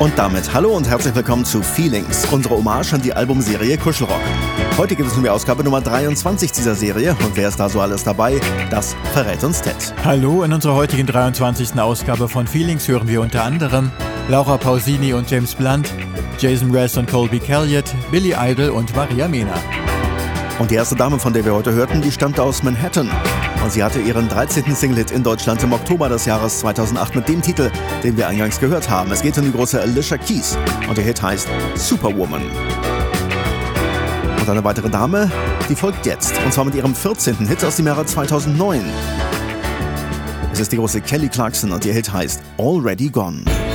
Und damit hallo und herzlich willkommen zu Feelings, unsere Hommage an die Albumserie Kuschelrock. Heute gibt es nun die Ausgabe Nummer 23 dieser Serie und wer ist da so alles dabei? Das verrät uns Ted. Hallo, in unserer heutigen 23. Ausgabe von Feelings hören wir unter anderem Laura Pausini und James Blunt, Jason Mraz und Colby Calliot, Billy Idol und Maria Mena. Und die erste Dame, von der wir heute hörten, die stammte aus Manhattan. Und sie hatte ihren 13. Single-Hit in Deutschland im Oktober des Jahres 2008 mit dem Titel, den wir eingangs gehört haben. Es geht um die große Alicia Keys und der Hit heißt Superwoman. Und eine weitere Dame, die folgt jetzt, und zwar mit ihrem 14. Hit aus dem Jahre 2009. Es ist die große Kelly Clarkson und ihr Hit heißt Already Gone.